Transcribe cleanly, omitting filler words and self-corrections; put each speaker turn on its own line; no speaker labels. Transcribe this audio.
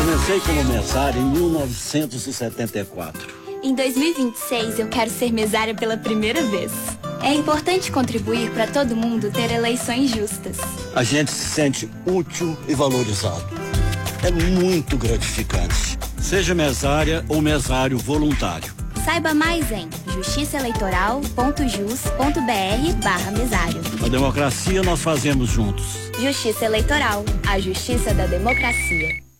Comecei como mesário em 1974.
Em 2026, eu quero ser mesária pela primeira vez. É importante contribuir para todo mundo ter eleições justas.
A gente se sente útil e valorizado. É muito gratificante. Seja mesária ou mesário voluntário.
Saiba mais em justiçaeleitoral.jus.br/mesário.
A democracia nós fazemos juntos.
Justiça Eleitoral, a justiça da democracia.